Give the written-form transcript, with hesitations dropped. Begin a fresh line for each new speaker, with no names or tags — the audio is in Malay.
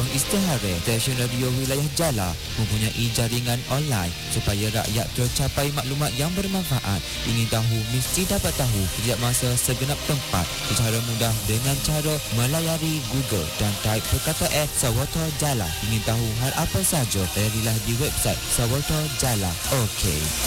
Istikhara, stesen radio wilayah Jala mempunyai jaringan online supaya rakyat tercapai maklumat yang bermanfaat. Ingin tahu mesti dapat tahu setiap masa segenap tempat secara mudah dengan cara melayari Google dan type perkataan Sawata Jala. Ingin tahu hal apa saja, layarilah di website Sawata Jala. Okey.